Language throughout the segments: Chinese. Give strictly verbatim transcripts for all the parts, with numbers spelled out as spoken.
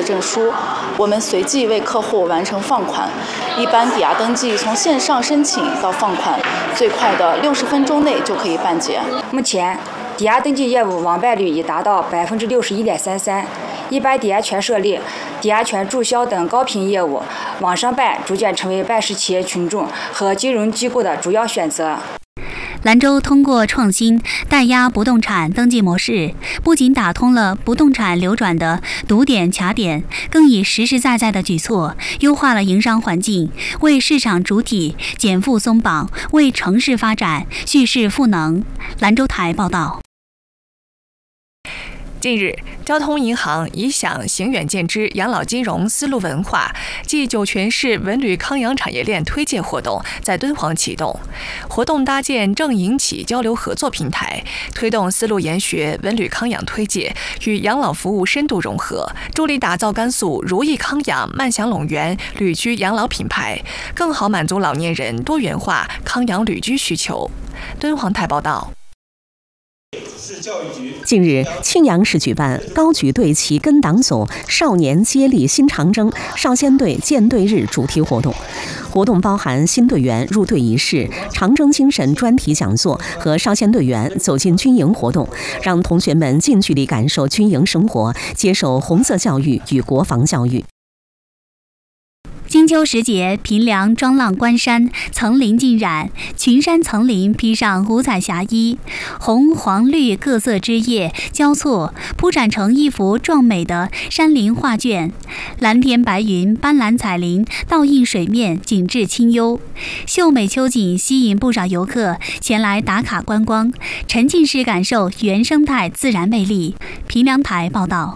证书，我们随即为客户完成放款。一般抵押登记从线上申请到放款，最快的六十分钟内就可以办结。 目前，抵押登记业务网办率已达到百分之六十一点三三。一般抵押权设立、抵押权注销等高频业务，网上办逐渐成为办事企业群众和金融机构的主要选择。 兰州通过创新代押不动产登记模式，不仅打通了不动产流转的堵点卡点，更以实实在在的举措优化了营商环境，为市场主体减负松绑，为城市发展蓄势赋能。兰州台报道。 近日，交通银行以享行远见之养老金融丝路文化暨酒泉市文旅康养产业链推介活动在敦煌启动。活动搭建正营企交流合作平台，推动丝路研学、文旅康养推介与养老服务深度融合，助力打造甘肃如意康养曼享陇园旅居养老品牌，更好满足老年人多元化康养旅居需求。敦煌台报道。 近日，庆阳市举办高举队旗跟党组少年接力新长征少先队建队日主题活动。活动包含新队员入队仪式、长征精神专题讲座和少先队员走进军营活动，让同学们近距离感受军营生活，接受红色教育与国防教育。 金秋时节，平凉庄浪关山，层林尽染，群山层林披上五彩霞衣，红黄绿各色枝叶交错，铺展成一幅壮美的山林画卷。蓝天白云、斑斓彩林倒映水面，景致清幽。秀美秋景吸引不少游客前来打卡观光，沉浸式感受原生态自然魅力。平凉台报道。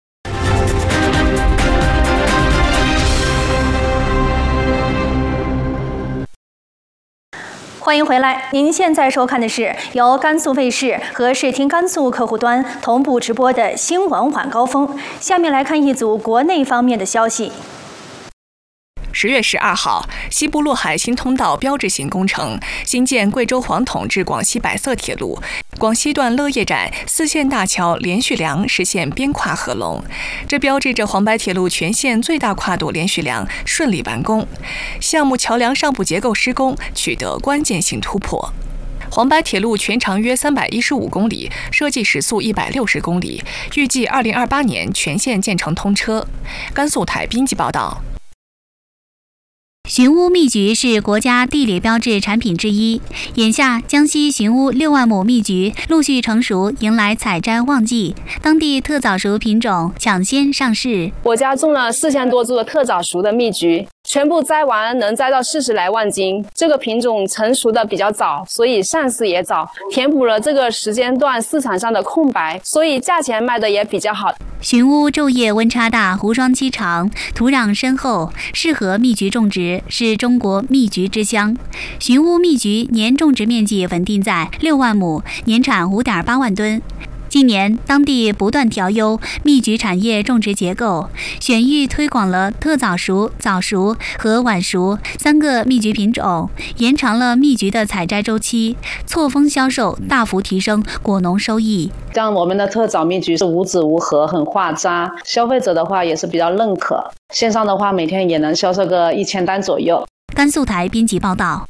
欢迎回来，您现在收看的是由甘肃卫视和视听甘肃客户端同步直播的新闻晚高峰。下面来看一组国内方面的消息。 十月十二号，西部陆海新通道标志性工程新建贵州黄统至广西百色铁路广西段乐业站四线大桥连续梁实现边跨合龙，这标志着黄白铁路全线最大跨度连续梁顺利完工，项目桥梁上部结构施工取得关键性突破。黄白铁路全长约三百一十五公里，设计时速一百六十公里，预计二零二八年全线建成通车。甘肃台编辑报道。 寻乌蜜橘是国家地理标志产品之一，眼下江西寻乌六万亩蜜橘陆续成熟，迎来采摘旺季，当地特早熟品种抢先上市。 我家种了四千多株的特早熟的蜜橘，全部摘完能摘到四十来万斤。这个品种成熟的比较早，所以上市也早，填补了这个时间段市场上的空白，所以价钱卖的也比较好。 寻乌昼夜温差大，无霜期长，土壤深厚，适合蜜橘种植，是中国蜜橘之乡。寻乌蜜橘年种植面积稳定在六万亩，年产五点八万吨。近年，当地不断调优蜜橘产业种植结构，选育推广了特早熟、早熟和晚熟三个蜜橘品种，延长了蜜橘的采摘周期，错峰销售大幅提升果农收益。 像我们的特早蜜橘是无籽无核，很化渣，消费者的话也是比较认可。线上的话，每天也能销售个一千单左右。 甘肃台编辑报道。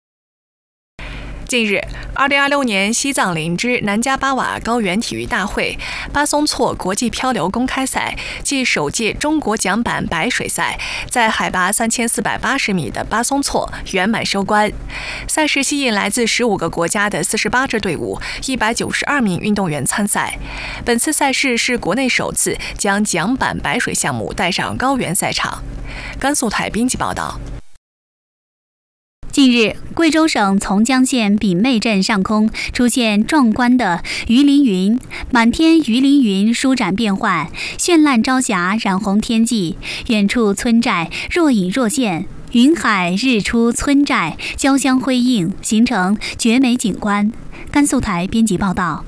近日，二零二六年西藏林芝南迦巴瓦高原体育大会巴松措国际漂流公开赛暨首届中国桨板白水赛在海拔三千四百八十米的巴松措圆满收官。赛事吸引来自十五个国家的四十八支队伍、一百九十二名运动员参赛。本次赛事是国内首次将桨板白水项目带上高原赛场。甘肃台编辑报道。 近日，贵州省从江县丙妹镇上空出现壮观的鱼鳞云，满天鱼鳞云舒展变幻，绚烂朝霞染红天际，远处村寨若隐若现，云海日出村寨交相辉映，形成绝美景观。甘肃台编辑报道。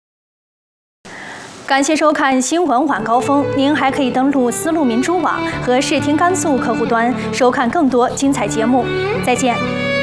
感谢收看新闻晚高峰，您还可以登录丝路民主网和视听甘肃客户端收看更多精彩节目。再见。